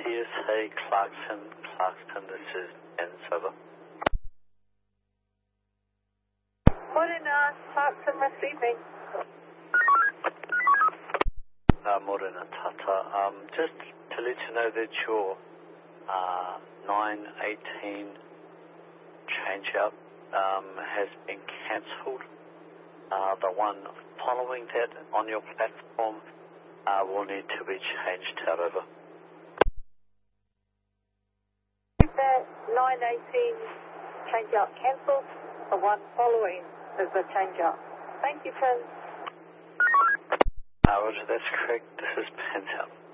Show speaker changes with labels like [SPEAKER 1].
[SPEAKER 1] PSA Clarkson, this is Jens, over.
[SPEAKER 2] Modena, Clarkson receiving.
[SPEAKER 1] Modena Tata, just to let you know that your 918 change-out has been cancelled. The one following that on your platform will need to be changed out, over.
[SPEAKER 2] Is that 918 change-out cancelled? The one following is the change-out. Thank you, Prince.
[SPEAKER 1] Roger, that's correct. This is Pence out.